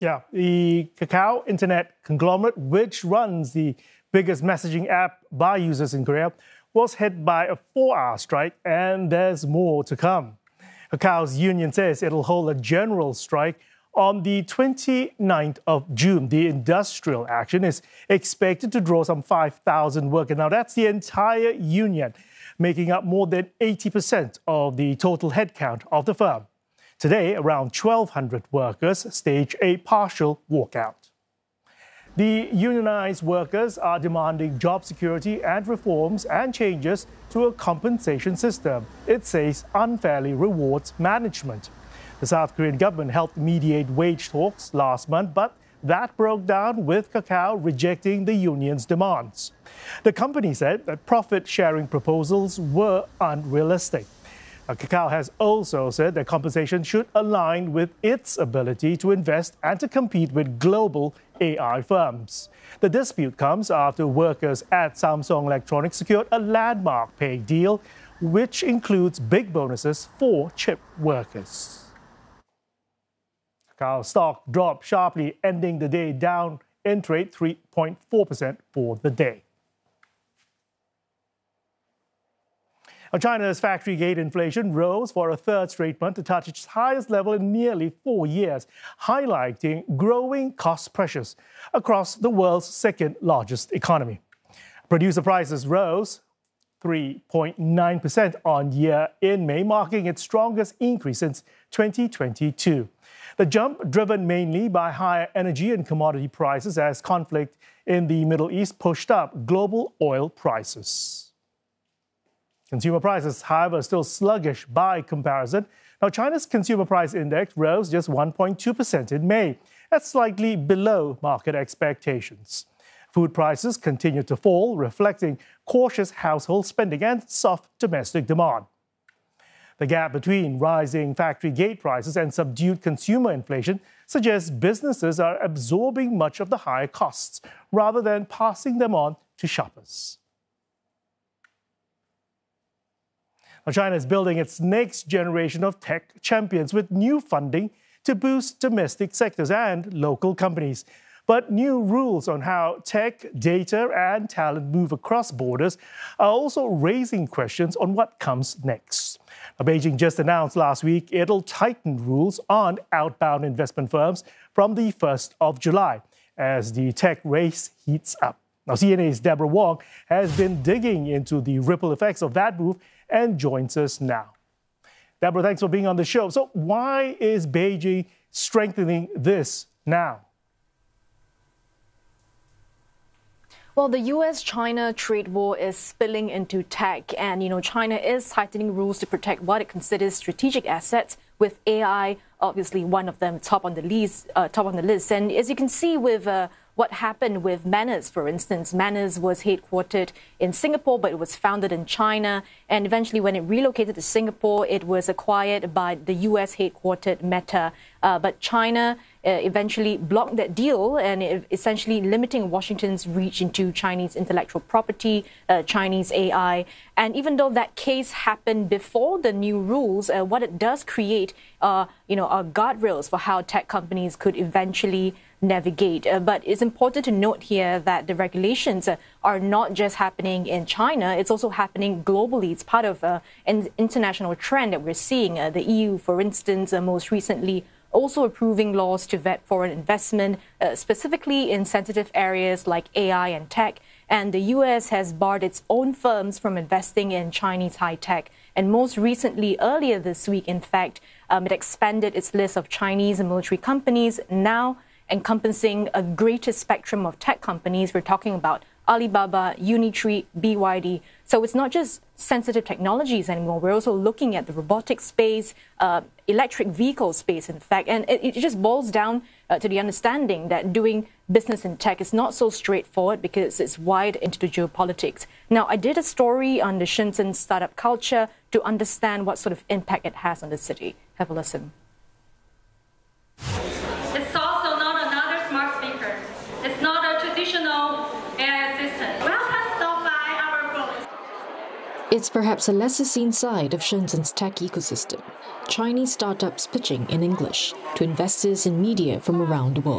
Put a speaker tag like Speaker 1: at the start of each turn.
Speaker 1: Yeah, the Kakao Internet conglomerate, which runs the biggest messaging app by users in Korea, was hit by a 4-hour strike, and there's more to come. Kakao's union says it'll hold a general strike on the 29th of June. The industrial action is expected to draw some 5,000 workers. Now, that's the entire union, making up more than 80% of the total headcount of the firm. Today, around 1,200 workers stage a partial walkout. The unionized workers are demanding job security and reforms and changes to a compensation system it says unfairly rewards management. The South Korean government helped mediate wage talks last month, but that broke down with Kakao rejecting the union's demands. The company said that profit-sharing proposals were unrealistic. Kakao has also said that compensation should align with its ability to invest and to compete with global AI firms. The dispute comes after workers at Samsung Electronics secured a landmark pay deal, which includes big bonuses for chip workers. Kakao stock dropped sharply, ending the day down in trade 3.4% for the day. China's factory gate inflation rose for a third straight month to touch its highest level in nearly 4 years, highlighting growing cost pressures across the world's second largest economy. Producer prices rose 3.9% on year in May, marking its strongest increase since 2022. The jump driven mainly by higher energy and commodity prices as conflict in the Middle East pushed up global oil prices. Consumer prices, however, are still sluggish by comparison. Now, China's consumer price index rose just 1.2% in May. That's slightly below market expectations. Food prices continue to fall, reflecting cautious household spending and soft domestic demand. The gap between rising factory gate prices and subdued consumer inflation suggests businesses are absorbing much of the higher costs rather than passing them on to shoppers. Now, China is building its next generation of tech champions with new funding to boost domestic sectors and local companies. But new rules on how tech, data, and talent move across borders are also raising questions on what comes next. Now, Beijing just announced last week it'll tighten rules on outbound investment firms from the 1st of July as the tech race heats up. Now, CNA's Deborah Wong has been digging into the ripple effects of that move and joins us now. Deborah, thanks for being on the show. So why is Beijing strengthening this now?
Speaker 2: Well, the US-China trade war is spilling into tech, and China is tightening rules to protect what it considers strategic assets, with AI obviously one of them top on the list. And as you can see with what happened with Manners, for instance. Manners was headquartered in Singapore, but it was founded in China. And eventually, when it relocated to Singapore, it was acquired by the US headquartered Meta. But China eventually blocked that deal, and essentially limiting Washington's reach into Chinese intellectual property, Chinese AI. And even though that case happened before the new rules, what it does create are guardrails for how tech companies could eventually navigate. But it's important to note here that the regulations are not just happening in China, it's also happening globally. It's part of an international trend that we're seeing. The EU, for instance, most recently also approving laws to vet foreign investment, specifically in sensitive areas like AI and tech. And the US has barred its own firms from investing in Chinese high tech. And most recently, earlier this week, in fact, it expanded its list of Chinese and military companies, now encompassing a greater spectrum of tech companies. We're talking about Alibaba, Unitree, BYD. So it's not just sensitive technologies anymore. We're also looking at the robotics space, electric vehicle space, in fact. And it just boils down to the understanding that doing business in tech is not so straightforward because it's wide into the geopolitics. Now, I did a story on the Shenzhen startup culture to understand what sort of impact it has on the city. Have a listen.
Speaker 3: It's also not another smart speaker. It's not a traditional AI assistant. Welcome, stop by our booth.
Speaker 4: It's perhaps a lesser seen side of Shenzhen's tech ecosystem. Chinese startups pitching in English to investors in media from around the world.